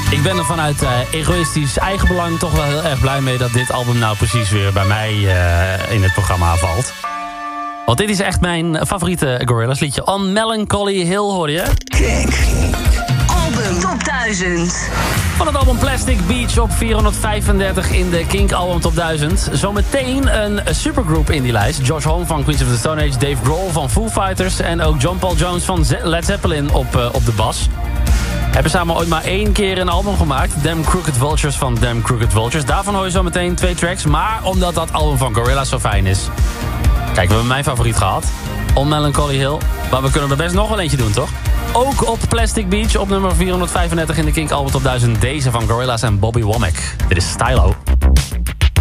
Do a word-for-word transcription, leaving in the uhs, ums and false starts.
Ik ben er vanuit uh, egoïstisch eigenbelang toch wel heel erg blij mee... dat dit album nou precies weer bij mij uh, in het programma valt. Want dit is echt mijn favoriete Gorillaz liedje. On Melancholy Hill hoor je. Kink. Album Top duizend. Van het album Plastic Beach op vierhonderdvijfendertig in de Kink Album Top duizend. Zometeen een supergroup in die lijst. Josh Homme van Queens of the Stone Age, Dave Grohl van Foo Fighters... en ook John Paul Jones van Led Zeppelin op, uh, op de bas. Hebben samen ooit maar één keer een album gemaakt. Damn Crooked Vultures van Damn Crooked Vultures. Daarvan hoor je zo meteen twee tracks. Maar omdat dat album van Gorillaz zo fijn is... Kijk, we hebben mijn favoriet gehad. On Melancholy Hill. Maar we kunnen er best nog wel eentje doen, toch? Ook op Plastic Beach op nummer vierhonderdvijfendertig in de Kink Album Top duizend. Deze van Gorillaz en Bobby Womack. Dit is Stylo.